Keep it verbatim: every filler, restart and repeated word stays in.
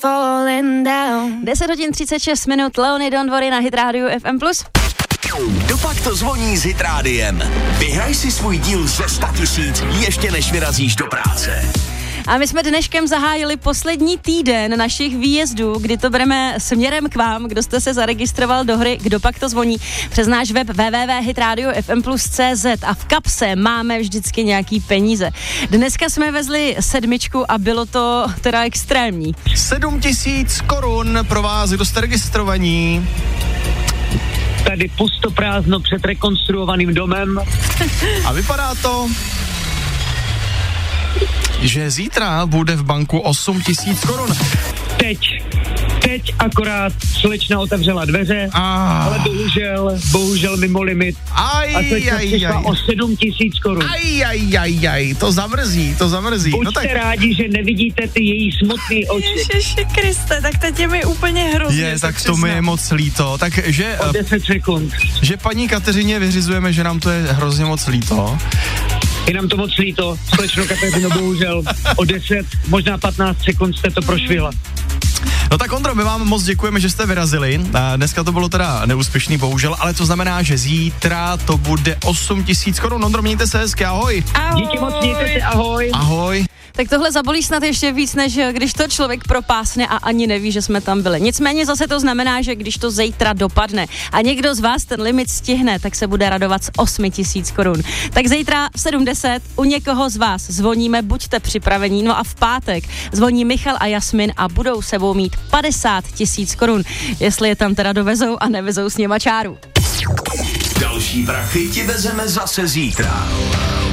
deset hodin třicet šest minut, Leony Don't Worry na Hit Radio F M plus. Kdopak to zvoní s Hit Rádiem. Vyhraj si svůj díl ze sto tisíc ještě než vyrazíš do práce. A my jsme dneškem zahájili poslední týden našich výjezdů, kdy to bereme směrem k vám, kdo jste se zaregistroval do hry Kdopak to zvoní přes náš web w w w tečka hit radio f m plus tečka c z a v kapse máme vždycky nějaký peníze. Dneska jsme vezli sedmičku a bylo to teda extrémní. sedm tisíc korun pro vás, kdo jste registrovaní. Tady pustoprázdno před rekonstruovaným domem. A vypadá to, že zítra bude v banku osm tisíc korun. Teď, teď akorát slečna otevřela dveře, ah. ale bohužel, bohužel mimo limit. Aj, a slečna aj, přišla aj. o sedm tisíc korun. Aj, aj, aj, aj, to zamrzí, to zamrzí. Buďte no tak... rádi, že nevidíte ty její smutný oči. Ježiši Kriste, tak teď je mi úplně hrozně. Je, tak to mi je moc líto. Takže, o deset sekund. Že paní Kateřině vyřizujeme, že nám to je hrozně moc líto. Je nám to moc líto, slečno Kateřino, bohužel o deset, možná patnáct sekund jste to prošvihla. No tak Ondro, my vám moc děkujeme, že jste vyrazili. Dneska to bylo teda neúspěšný, bohužel, ale to znamená, že zítra to bude osm tisíc korun. Ondro, mějte se hezky, ahoj. Ahoj. Díky moc, mějte se, ahoj. Ahoj. Tak tohle zabolí snad ještě víc, než když to člověk propásne a ani neví, že jsme tam byli. Nicméně zase to znamená, že když to zítra dopadne a někdo z vás ten limit stihne, tak se bude radovat z osm tisíc korun. Tak zítra v sedm deset u někoho z vás zvoníme, buďte připravení. No a v pátek zvoní Michal a Jasmin a budou sebou mít padesát tisíc korun, jestli je tam teda dovezou a nevezou s něma čáru. Další prachy ti vezeme zase zítra.